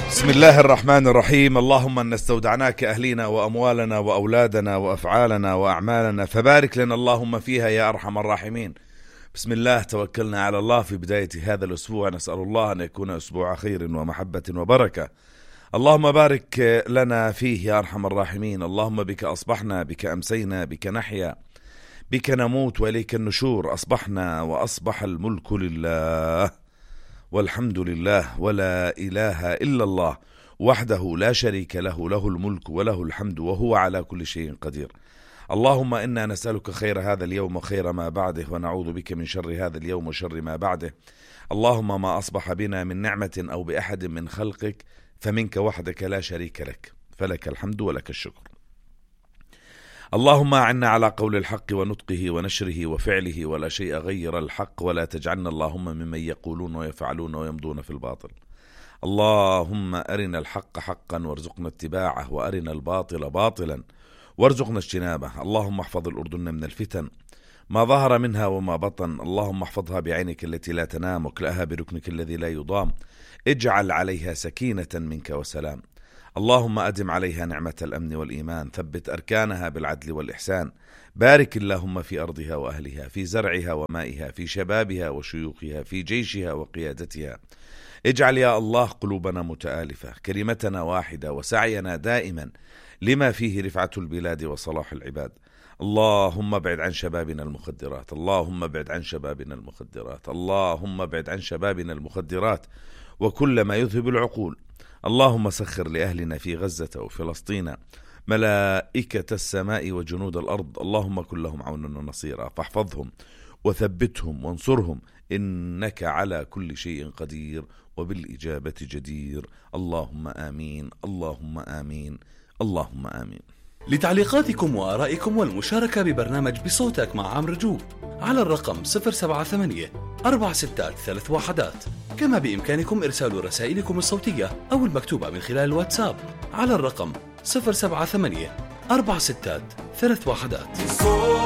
بسم الله الرحمن الرحيم. اللهم أن استودعناك أهلنا وأموالنا وأولادنا وأفعالنا وأعمالنا فبارك لنا اللهم فيها يا أرحم الراحمين. بسم الله توكلنا على الله في بداية هذا الأسبوع، نسأل الله أن يكون أسبوع خير ومحبة وبركة. اللهم بارك لنا فيه يا أرحم الراحمين. اللهم بك أصبحنا، بك أمسينا، بك نحيا، بك نموت وإليك النشور. أصبحنا وأصبح الملك لله والحمد لله ولا إله إلا الله وحده لا شريك له، له الملك وله الحمد وهو على كل شيء قدير. اللهم إنا نسألك خير هذا اليوم وخير ما بعده، ونعوذ بك من شر هذا اليوم وشر ما بعده. اللهم ما أصبح بنا من نعمة أو بأحد من خلقك فمنك وحدك لا شريك لك، فلك الحمد ولك الشكر. اللهم أعنا على قول الحق ونطقه ونشره وفعله، ولا شيء غير الحق، ولا تجعلنا اللهم ممن يقولون ويفعلون ويمضون في الباطل. اللهم أرنا الحق حقا وارزقنا اتباعه، وأرنا الباطل باطلا وارزقنا اجتنابه. اللهم احفظ الأردن من الفتن ما ظهر منها وما بطن. اللهم احفظها بعينك التي لا تنام، واكلأها بركنك الذي لا يضام. اجعل عليها سكينة منك وسلام. اللهم أدم عليها نعمة الأمن والإيمان، ثبت أركانها بالعدل والإحسان. بارك اللهم في أرضها وأهلها، في زرعها ومائها، في شبابها وشيوخها، في جيشها وقيادتها. اجعل يا الله قلوبنا متآلفة، كلمتنا واحدة، وسعينا دائما لما فيه رفعة البلاد وصلاح العباد. اللهم ابعد عن شبابنا المخدرات، اللهم ابعد عن شبابنا المخدرات، اللهم ابعد عن شبابنا المخدرات وكل ما يذهب العقول. اللهم سخر لأهلنا في غزة وفلسطين ملائكة السماء وجنود الأرض. اللهم كن لهم عونا ونصيرا، فاحفظهم وثبتهم وانصرهم، إنك على كل شيء قدير وبالإجابة جدير. اللهم آمين، اللهم آمين، اللهم آمين. لتعليقاتكم وآرائكم والمشاركة ببرنامج بصوتك مع عمرو جو على الرقم 078-463-1. كما بإمكانكم إرسال رسائلكم الصوتية أو المكتوبة من خلال الواتساب على الرقم 078-463-1.